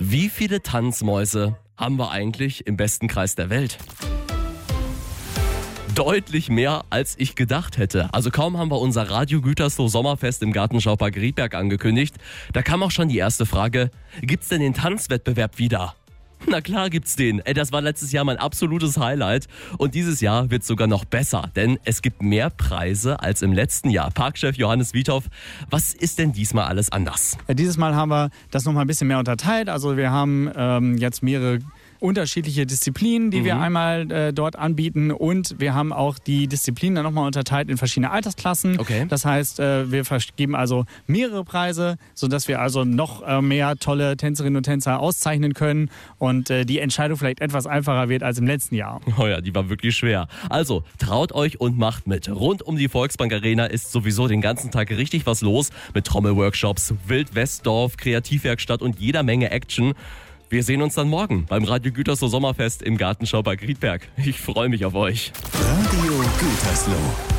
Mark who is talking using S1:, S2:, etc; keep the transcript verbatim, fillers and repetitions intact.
S1: Wie viele Tanzmäuse haben wir eigentlich im besten Kreis der Welt? Deutlich mehr, als ich gedacht hätte. Also kaum haben wir unser Radio Gütersloh Sommerfest im Gartenschaupark Riedberg angekündigt, da kam auch schon die erste Frage, gibt's denn den Tanzwettbewerb wieder? Na klar gibt's den. Das war letztes Jahr mein absolutes Highlight. Und dieses Jahr wird's sogar noch besser, denn es gibt mehr Preise als im letzten Jahr. Parkchef Johannes Wiethoff, was ist denn diesmal alles anders?
S2: Ja, dieses Mal haben wir das nochmal ein bisschen mehr unterteilt. Also wir haben ähm, jetzt mehrere unterschiedliche Disziplinen, die mhm. wir einmal äh, dort anbieten, und wir haben auch die Disziplinen dann nochmal unterteilt in verschiedene Altersklassen.
S1: Okay.
S2: Das heißt, äh, wir vergeben also mehrere Preise, sodass wir also noch äh, mehr tolle Tänzerinnen und Tänzer auszeichnen können und äh, die Entscheidung vielleicht etwas einfacher wird als im letzten Jahr.
S1: Oh ja, die war wirklich schwer. Also, traut euch und macht mit. Rund um die Volksbank Arena ist sowieso den ganzen Tag richtig was los mit Trommelworkshops, Wildwestdorf, Kreativwerkstatt und jeder Menge Action. Wir sehen uns dann morgen beim Radio Gütersloh Sommerfest im Gartenschaupark Riedberg. Ich freue mich auf euch.
S3: Radio Gütersloh.